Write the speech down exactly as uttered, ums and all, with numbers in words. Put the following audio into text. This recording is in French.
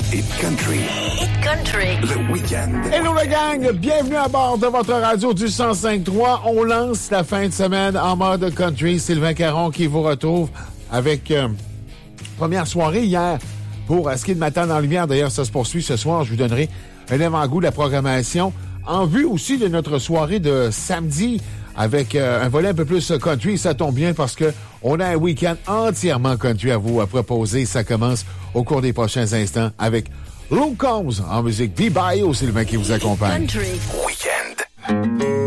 Hit Country. Hit Country. Le week-end. Hello la gang, bienvenue à bord de votre radio du cent cinq trois. On lance la fin de semaine en mode country. Sylvain Caron qui vous retrouve avec euh, première soirée hier pour Ski de matin dans la lumière. D'ailleurs, ça se poursuit ce soir. Je vous donnerai un avant-goût de la programmation en vue aussi de notre soirée de samedi avec euh, un volet un peu plus country. Ça tombe bien parce que on a un week-end entièrement country à vous à proposer. Ça commence au cours des prochains instants avec Luke Combs en musique. B-Bio, Sylvain qui vous accompagne. Country. Week-end.